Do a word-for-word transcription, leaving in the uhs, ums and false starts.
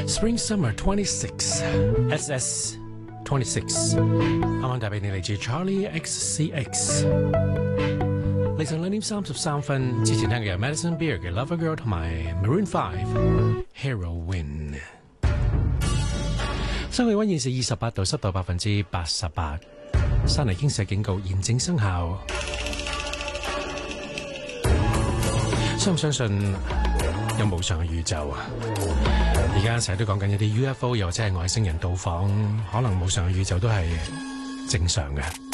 Spring Summer twenty six S S twenty six， 啱啱帶俾你嚟自 Charlie X C X。凌晨兩點三十三分，之前聽嘅有 Madison Beer 嘅 Lover Girl 同埋 Maroon Five Heroin。室氣溫現時二十八度，濕度百分之八十八，山泥傾瀉警告現正生效。相唔相信有無上嘅宇宙啊？而家成日都講緊一啲 U F O 又或者係外星人到訪，可能無上嘅宇宙都係正常嘅。